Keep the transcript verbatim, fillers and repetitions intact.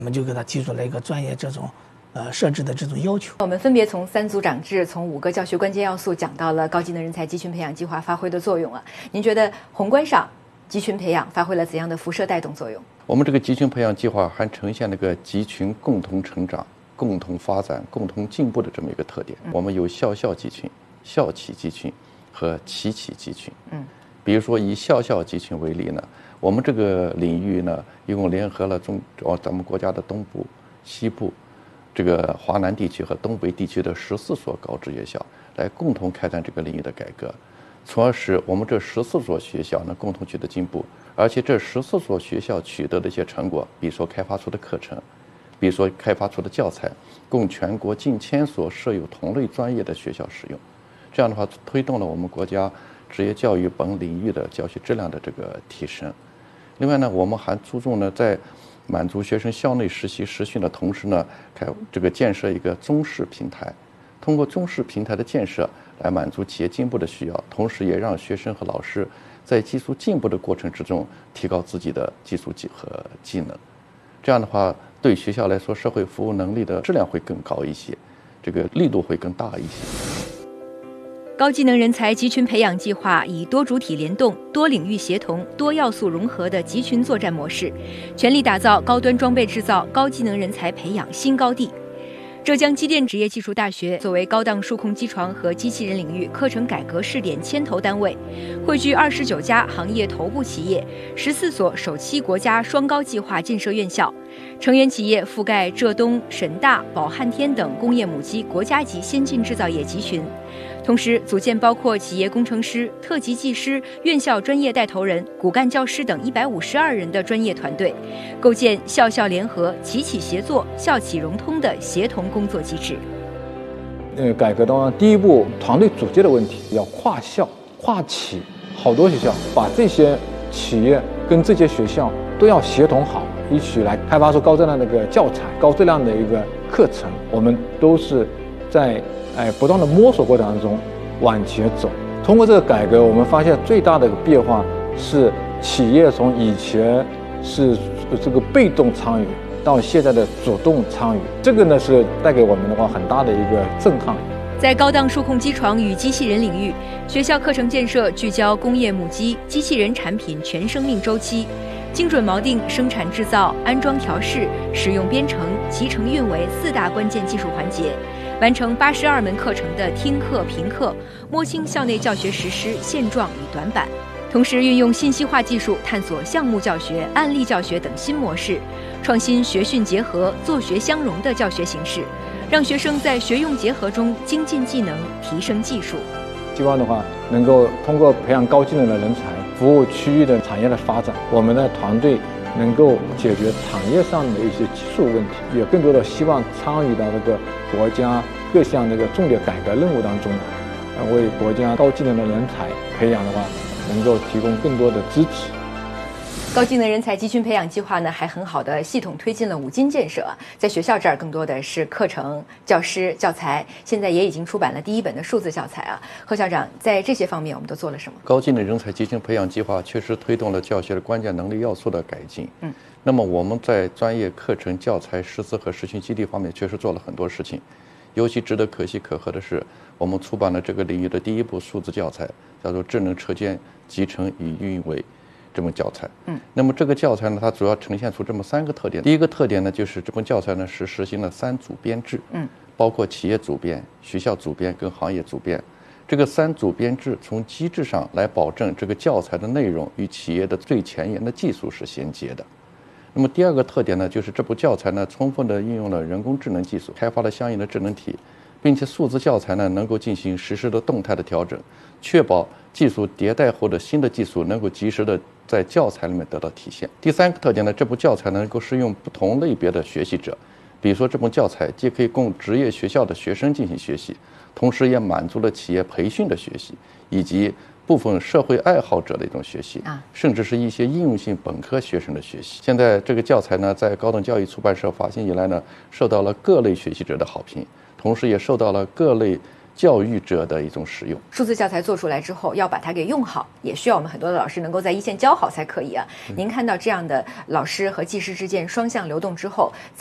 我们就给他提出了一个专业这种呃设置的这种要求。 我们分别从三组长制，从五个教学关键要素讲到了高技能人才集群培养计划发挥的作用啊。您觉得宏观上集群培养发挥了怎样的辐射带动作用？ 我们这个集群培养计划还呈现了个集群共同成长、共同发展、共同进步的这么一个特点。我们有校校集群、校企集群和企企集群。嗯，比如说以校校集群为例呢，我们这个领域呢，一共联合了中哦咱们国家的东部、西部、这个华南地区和东北地区的十四所高职业校，来共同开展这个领域的改革，从而使我们这十四所学校呢共同取得进步。而且这十四所学校取得的一些成果，比如说开发出的课程，比如说开发出的教材，供全国近千所设有同类专业的学校使用。这样的话，推动了我们国家职业教育本领域的教学质量的这个提升。另外呢，我们还注重呢，在满足学生校内实习实训的同时呢，开这个建设一个中试平台，通过中试平台的建设来满足企业进步的需要，同时也让学生和老师在技术进步的过程之中提高自己的技术和技能。这样的话，对学校来说，社会服务能力的质量会更高一些，这个力度会更大一些。 高技能人才集群培养计划以多主体联动、多领域协同、多要素融合的集群作战模式，全力打造高端装备制造、高技能人才培养新高地。浙江机电职业技术大学作为高档数控机床和机器人领域课程改革试点牵头单位，汇聚二十九家行业头部企业、十四所首期国家双高计划建设院校，成员企业覆盖浙东、沈大、宝汉天等工业母机国家级先进制造业集群。同时组建包括企业工程师、特级技师、院校专业带头人、骨干教师等一百五十二人的专业团队，构建校校联合、企企协作、校企融通的协同工作机制。 呃，改革当中第一步，团队组建的问题要跨校、跨企，好多学校把这些企业跟这些学校都要协同好，一起来开发出高质量的一个教材、高质量的一个课程。我们都是在哎，不断的摸索过程当中往前走。通过这个改革，我们发现最大的一个变化是，企业从以前是这个被动参与，到现在的主动参与。这个呢是带给我们的话很大的一个震撼。 在高档数控机床与机器人领域，学校课程建设聚焦工业母机、机器人产品全生命周期，精准锚定生产制造、安装调试、使用编程、集成运维四大关键技术环节。完成八十二门课程的听课评课，摸清校内教学实施现状与短板，同时运用信息化技术探索项目教学、案例教学等新模式，创新学训结合、作学相融的教学形式，让学生在学用结合中精进技能、提升技术。 希望的话，能够通过培养高技能的人才，服务区域的产业的发展。我们的团队能够解决产业上的一些技术问题，也更多的希望参与到这个国家各项这个重点改革任务当中，呃，为国家高技能的人才培养的话，能够提供更多的支持。 高技能人才集群培养计划呢，还很好的系统推进了五金建设。在学校这儿，更多的是课程、教师、教材，现在也已经出版了第一本的数字教材啊。贺校长，在这些方面我们都做了什么？ 高技能人才集群培养计划确实推动了教学的关键能力要素的改进。嗯，那么我们在专业课程、教材、师资和实训基地方面确实做了很多事情。尤其值得可喜可贺的是，我们出版了这个领域的第一部数字教材，叫做《智能车间集成与运维》。这本教材，嗯，那么这个教材呢，它主要呈现出这么三个特点。第一个特点呢，就是这本教材呢是实行了三组编制，嗯，包括企业组编、学校组编跟行业组编。这个三组编制从机制上来保证这个教材的内容与企业的最前沿的技术是衔接的。那么第二个特点呢，就是这部教材呢充分的运用了人工智能技术，开发了相应的智能体，并且数字教材呢能够进行实时的动态的调整，确保技术迭代后的新的技术能够及时的在教材里面得到体现。第三个特点呢，这部教材能够适用不同类别的学习者，比如说这部教材既可以供职业学校的学生进行学习，同时也满足了企业培训的学习以及部分社会爱好者的一种学习，甚至是一些应用性本科学生的学习。现在这个教材呢，在高等教育出版社发行以来呢，受到了各类学习者的好评，同时也受到了各类教育者的一种使用。 数字教材做出来之后，要把它给用好，也需要我们很多的老师能够在一线教好才可以啊。您看到这样的老师和技师之间双向流动之后，